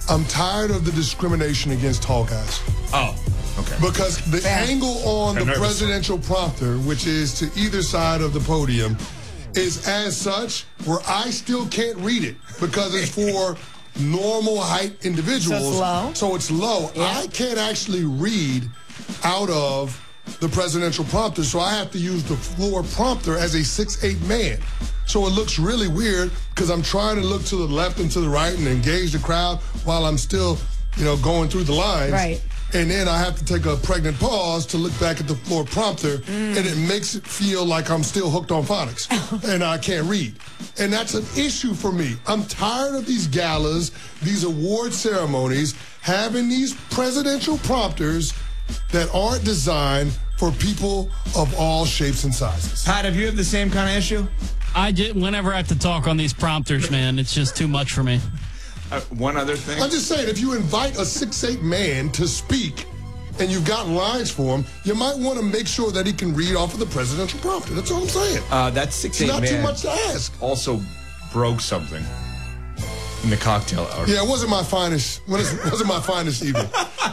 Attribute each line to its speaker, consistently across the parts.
Speaker 1: I'm tired of the discrimination against tall guys.
Speaker 2: Oh, okay.
Speaker 1: Because the angle on the presidential prompter, which is to either side of the podium, is as such where I still can't read it because it's for normal height individuals.
Speaker 3: So it's low?
Speaker 1: So it's low.
Speaker 3: Yeah.
Speaker 1: I can't actually read out of the presidential prompter, so I have to use the floor prompter as a 6'8" man. So it looks really weird because I'm trying to look to the left and to the right and engage the crowd while I'm still, going through the lines.
Speaker 3: Right.
Speaker 1: And then I have to take a pregnant pause to look back at the floor prompter, and it makes it feel like I'm still hooked on phonics, and I can't read. And that's an issue for me. I'm tired of these galas, these award ceremonies, having these presidential prompters that aren't designed for people of all shapes and sizes.
Speaker 2: Pat, have you had the same kind of issue?
Speaker 4: I did. Whenever I have to talk on these prompters, man, it's just too much for me.
Speaker 2: One other thing.
Speaker 1: I'm just saying, if you invite a 6'8" man to speak and you've got lines for him, you might want to make sure that he can read off of the presidential prompter. That's all I'm saying.
Speaker 2: That 6'8" man.
Speaker 1: It's not too much to ask.
Speaker 2: Also broke something in the cocktail hour.
Speaker 1: Yeah, it wasn't my finest. Wasn't my finest evening.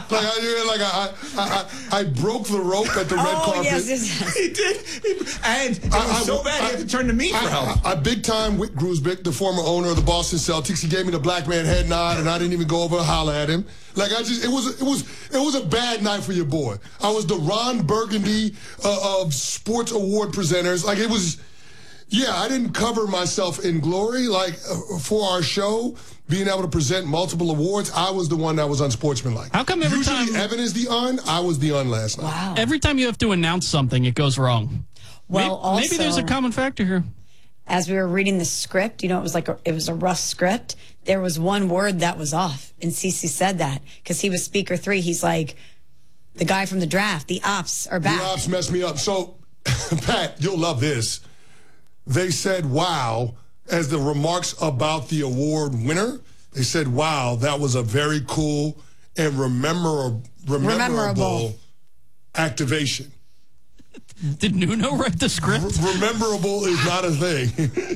Speaker 1: I broke the rope at the red carpet.
Speaker 3: Yes.
Speaker 2: He did. And it was so bad he had to turn to me for help.
Speaker 1: I big time Wick Grusbeck, the former owner of the Boston Celtics. He gave me the black man head nod, and I didn't even go over and holler at him. It was a bad night for your boy. I was the Ron Burgundy of sports award presenters. It was. Yeah, I didn't cover myself in glory. For our show, being able to present multiple awards, I was the one that was unsportsmanlike.
Speaker 4: How come every
Speaker 1: Usually
Speaker 4: time
Speaker 1: Evan is the I was the last night.
Speaker 3: Wow.
Speaker 4: Every time you have to announce something, it goes wrong?
Speaker 3: Well,
Speaker 4: maybe there's a common factor here.
Speaker 3: As we were reading the script, it was a rough script. There was one word that was off, and Cece said that because he was speaker 3. He's like, the guy from the draft, the ops are back.
Speaker 1: The ops messed me up. So, Pat, you'll love this. They said, wow, as the remarks about the award winner. They said, wow, that was a very cool and rememberable activation.
Speaker 4: Did Nuno write the script?
Speaker 1: Rememberable is not a thing.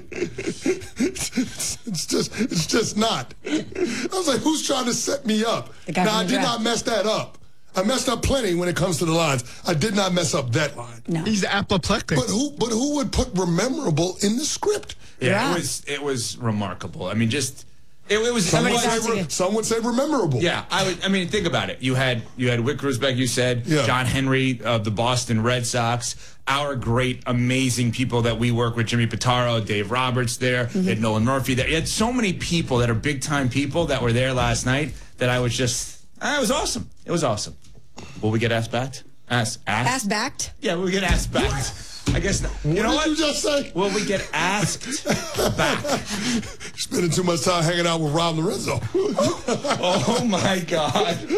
Speaker 1: It's just not. I was like, who's trying to set me up? Now, I did not mess that up. I messed up plenty when it comes to the lines. I did not mess up that line.
Speaker 3: No.
Speaker 5: He's apoplectic.
Speaker 1: But who would put rememberable in the script?
Speaker 2: Yeah, it was remarkable. I mean, just it was.
Speaker 1: Some would say rememberable.
Speaker 2: Yeah, I mean, think about it. You had Wick Grusbeck. You said John Henry of the Boston Red Sox. Our great, amazing people that we work with, Jimmy Pitaro, Dave Roberts there, you had Nolan Murphy there. You had so many people that are big-time people that were there last night that I was just, it was awesome. It was awesome. Will we get asked back? Asked
Speaker 3: backed?
Speaker 2: Yeah, we'll get asked back. I guess not. You know what?
Speaker 1: What did you just say?
Speaker 2: Will we get asked back?
Speaker 1: Spending too much time hanging out with Rob Lorenzo.
Speaker 2: Oh, my God.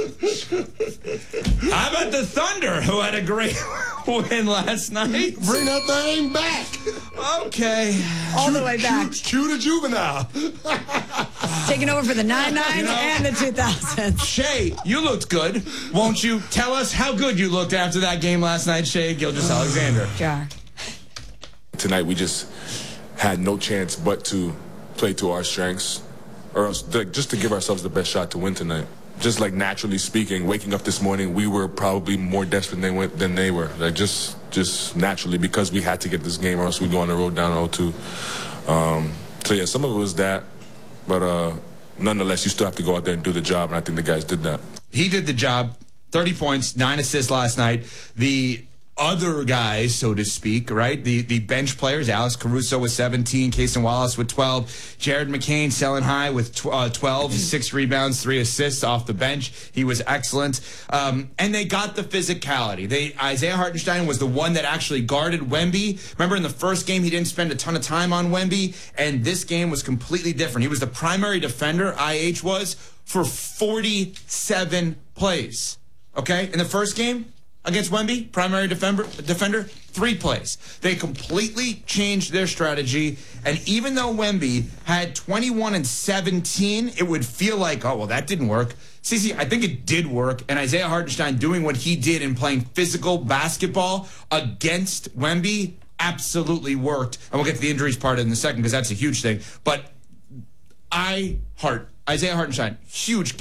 Speaker 2: How about the Thunder, who had a great win last night?
Speaker 1: Bring that thing back.
Speaker 2: Okay.
Speaker 3: All the way back.
Speaker 1: Cue the juvenile.
Speaker 3: Taking over for the 99s and the 2000s.
Speaker 2: Shay, you looked good. Won't you tell us how good you looked after that game last night, Shay Gilgeous-Alexander?
Speaker 3: Jar.
Speaker 6: Tonight we just had no chance but to play to our strengths, or else just to give ourselves the best shot to win tonight. Just naturally speaking, waking up this morning, we were probably more desperate than they were. Just naturally, because we had to get this game, or else we'd go on the road down 0-2. So yeah, some of it was that, but nonetheless, you still have to go out there and do the job, and I think the guys did that.
Speaker 2: He did the job. 30 points, 9 assists last night. The other guys, so to speak, right? The bench players, Alex Caruso with 17, Cason Wallace with 12, Jared McCain selling high with 12, 6 rebounds, 3 assists off the bench. He was excellent. And they got the physicality. Isaiah Hartenstein was the one that actually guarded Wemby. Remember in the first game, he didn't spend a ton of time on Wemby, and this game was completely different. He was the primary defender, IH was, for 47 plays. Okay? In the first game against Wemby, primary defender, 3 plays. They completely changed their strategy, and even though Wemby had 21 and 17, it would feel like, oh, well, that didn't work. Cece, I think it did work, and Isaiah Hartenstein doing what he did in playing physical basketball against Wemby absolutely worked. And we'll get to the injuries part in a second because that's a huge thing. But Isaiah Hartenstein, huge